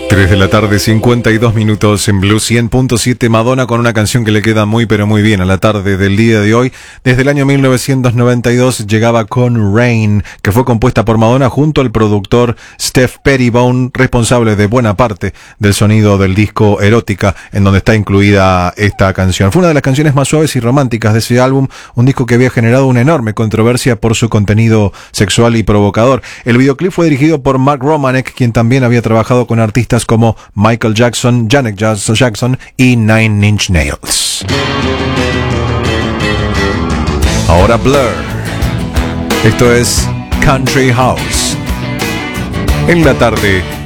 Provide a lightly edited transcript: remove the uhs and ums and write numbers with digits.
3 de la tarde, 52 minutos en Blue 100.7. Madonna con una canción que le queda muy pero muy bien a la tarde del día de hoy. Desde el año 1992 llegaba con Rain, que fue compuesta por Madonna junto al productor Steph Pettibone, responsable de buena parte del sonido del disco Erótica, en donde está incluida esta canción. Fue una de las canciones más suaves y románticas de ese álbum, un disco que había generado una enorme controversia por su contenido sexual y provocador. El videoclip fue dirigido por Mark Romanek, quien también había trabajado con artistas como Michael Jackson, Janet Jackson y Nine Inch Nails. Ahora Blur. Esto es Country House. En la tarde